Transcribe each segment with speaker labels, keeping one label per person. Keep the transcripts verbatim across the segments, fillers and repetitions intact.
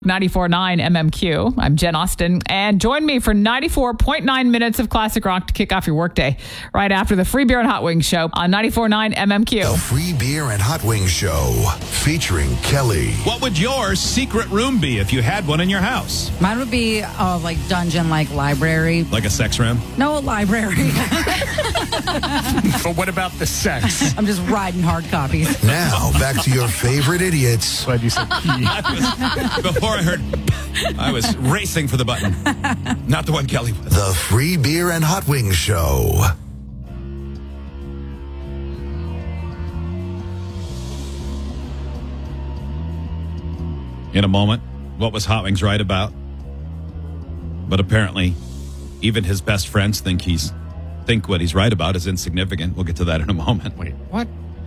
Speaker 1: ninety-four point nine M M Q. I'm Jen Austen, and join me for ninety-four point nine minutes of classic rock to kick off your workday right after the Free Beer and Hot Wings Show on ninety-four point nine M M Q.
Speaker 2: The Free Beer and Hot Wings Show featuring Kelly.
Speaker 3: What would your secret room be if you had one in your house?
Speaker 4: Mine would be uh, like dungeon-like library.
Speaker 3: Like a sex room?
Speaker 4: No, library.
Speaker 5: But what about the sex?
Speaker 4: I'm just riding hard copies.
Speaker 2: Now, back to your favorite idiots.
Speaker 5: Glad you said pee.
Speaker 3: I was, before I heard, I was racing for the button. Not the one Kelly was.
Speaker 2: The Free Beer and Hot Wings Show.
Speaker 3: In a moment, what was Hot Wings right about? But apparently, even his best friends think he's think what he's right about is insignificant. We'll get to that in a moment.
Speaker 5: Wait, what?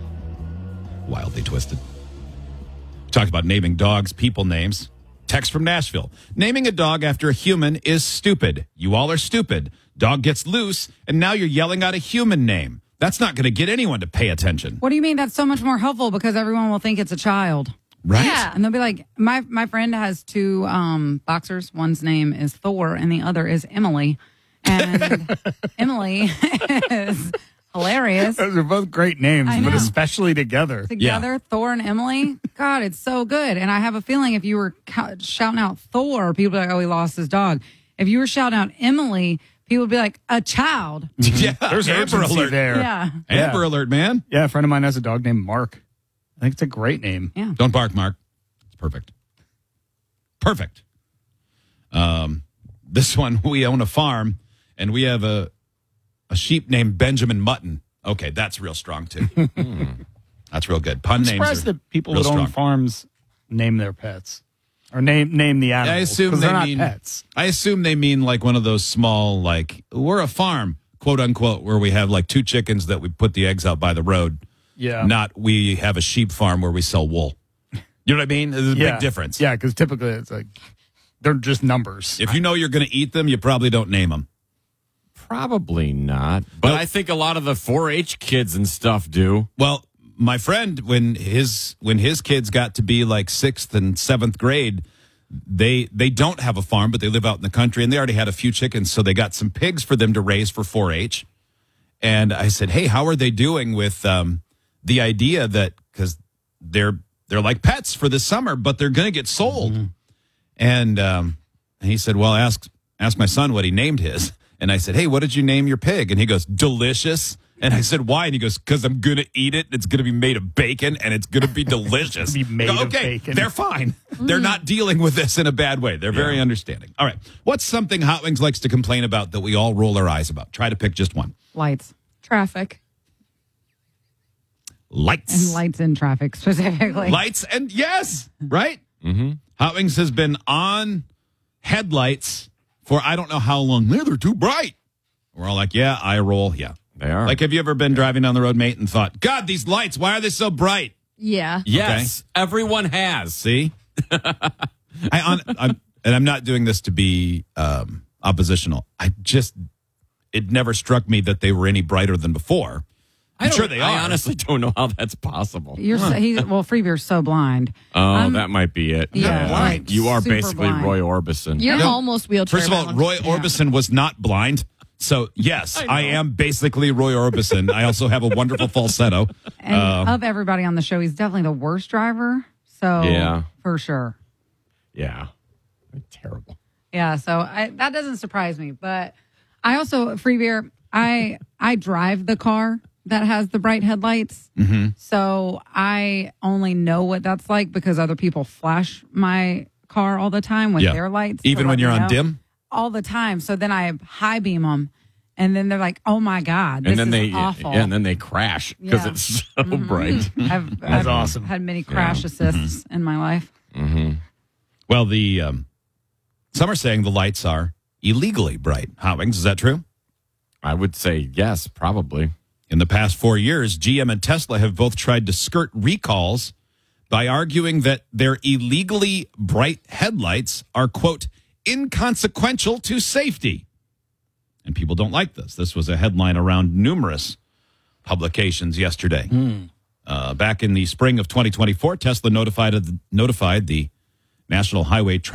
Speaker 3: Wildly twisted. Talked about naming dogs, people names. Text from Nashville. Naming a dog after a human is stupid. You all are stupid. Dog gets loose, and now you're yelling out a human name. That's not going to get anyone to pay attention.
Speaker 4: What do you mean that's so much more helpful? Because everyone will think it's a child.
Speaker 3: Right?
Speaker 4: Yeah. And they'll be like, my, my friend has two um, boxers. One's name is Thor, and the other is Emily. And Emily is hilarious.
Speaker 5: Those are both great names,
Speaker 4: I
Speaker 5: but
Speaker 4: know.
Speaker 5: especially together.
Speaker 4: Together,
Speaker 3: Yeah.
Speaker 4: Thor and Emily. God, it's so good. And I have a feeling if you were ca- shouting out Thor, people would be like, oh, he lost his dog. If you were shouting out Emily, people would be like, a child.
Speaker 3: Yeah.
Speaker 5: There's
Speaker 3: Amber
Speaker 5: urgency
Speaker 3: Alert.
Speaker 5: there.
Speaker 4: Yeah.
Speaker 3: Amber
Speaker 5: Yeah.
Speaker 3: Alert, man.
Speaker 5: Yeah, a friend of mine has a dog named Mark. I think it's a great name.
Speaker 4: Yeah.
Speaker 3: Don't bark, Mark. It's perfect. Perfect. Um, this one, we own a farm, and we have a a sheep named Benjamin Mutton. Okay, that's real strong, too. That's real good. Pun
Speaker 5: I'm
Speaker 3: names
Speaker 5: surprised
Speaker 3: are
Speaker 5: that people
Speaker 3: real
Speaker 5: that own
Speaker 3: strong.
Speaker 5: farms name their pets. Or name name the animals.
Speaker 3: I assume
Speaker 5: 'cause
Speaker 3: they
Speaker 5: they're not
Speaker 3: mean
Speaker 5: pets.
Speaker 3: I assume they mean like one of those small, like, we're a farm, quote unquote, where we have like two chickens that we put the eggs out by the road.
Speaker 5: Yeah.
Speaker 3: Not we have a sheep farm where we sell wool. You know what I mean? There's a
Speaker 5: yeah.
Speaker 3: big difference.
Speaker 5: Yeah, because typically it's like, they're just numbers.
Speaker 3: If you know you're going to eat them, you probably don't name them.
Speaker 6: Probably not. But
Speaker 3: Nope.
Speaker 6: I think a lot of the four H kids and stuff do.
Speaker 3: Well, my friend, when his when his kids got to be like sixth and seventh grade, they they don't have a farm, but they live out in the country, and they already had a few chickens, so they got some pigs for them to raise for four H. And I said, hey, how are they doing with um, the idea that because they're they're like pets for the summer, but they're going to get sold? Mm-hmm. And um, he said, well, ask ask my son what he named his. And I said, hey, what did you name your pig? And he goes, Delicious. And I said, why? And he goes, because I'm going to eat it. It's going to be made of bacon, and it's going to be delicious.
Speaker 5: Be made
Speaker 3: Go,
Speaker 5: of
Speaker 3: okay,
Speaker 5: bacon.
Speaker 3: they're fine. They're not dealing with this in a bad way. They're very understanding. All right. What's something Hot Wings likes to complain about that we all roll our eyes about? Try to pick just one.
Speaker 4: Lights.
Speaker 1: Traffic.
Speaker 3: Lights.
Speaker 4: And lights in traffic specifically.
Speaker 3: Lights and yes, right? Mm-hmm. Hot Wings has been on headlights for I don't know how long. They're, they're too bright. We're all like, yeah, I roll. Yeah.
Speaker 6: They are.
Speaker 3: Like, have you ever been driving down the road, mate, and thought, God, these lights, why are they so bright?
Speaker 1: Yeah.
Speaker 6: Yes, everyone has.
Speaker 3: See? I on, I'm, and I'm not doing this to be um, oppositional. I just, it never struck me that they were any brighter than before. I'm
Speaker 6: I don't-
Speaker 3: sure they are.
Speaker 6: I honestly don't know how that's possible.
Speaker 4: You're so, he's, well, Free Beer's so blind.
Speaker 6: Oh,
Speaker 4: I'm-
Speaker 6: that might be it.
Speaker 4: Yeah,
Speaker 3: blind.
Speaker 6: You are
Speaker 4: super
Speaker 6: basically
Speaker 4: blind.
Speaker 6: Roy Orbison.
Speaker 1: You're
Speaker 3: No.
Speaker 1: almost wheelchair
Speaker 3: First of all,
Speaker 1: bound.
Speaker 3: Roy Orbison was not blind. So, yes, I, am basically Roy Orbison. I also have a wonderful falsetto.
Speaker 4: And
Speaker 3: Uh,
Speaker 4: of everybody on the show, he's definitely the worst driver. So,
Speaker 6: Yeah.
Speaker 4: for sure.
Speaker 6: Yeah. Terrible.
Speaker 4: Yeah, so I, that doesn't surprise me. But I also, Free Beer, I I drive the car that has the bright headlights.
Speaker 3: Mm-hmm.
Speaker 4: So I only know what that's like because other people flash my car all the time with
Speaker 3: Yeah.
Speaker 4: their lights. to
Speaker 3: Even
Speaker 4: let
Speaker 3: when
Speaker 4: me
Speaker 3: you're on
Speaker 4: know.
Speaker 3: dim?
Speaker 4: All the time. So then I high beam them. And then they're like, oh my God, this
Speaker 6: And then
Speaker 4: is
Speaker 6: they
Speaker 4: awful.
Speaker 6: yeah, and then they crash because
Speaker 4: Yeah.
Speaker 6: it's so bright.
Speaker 4: I've,
Speaker 5: That's
Speaker 4: I've
Speaker 5: awesome.
Speaker 4: had many crash assists in my life.
Speaker 3: Well, the um, some are saying the lights are illegally bright. Hot Wings, is that true?
Speaker 6: I would say yes, probably.
Speaker 3: In the past four years, G M and Tesla have both tried to skirt recalls by arguing that their illegally bright headlights are, quote, inconsequential to safety. And people don't like this. This was a headline around numerous publications yesterday. Uh, back in the spring of twenty twenty-four, Tesla notified, notified the National Highway Traffic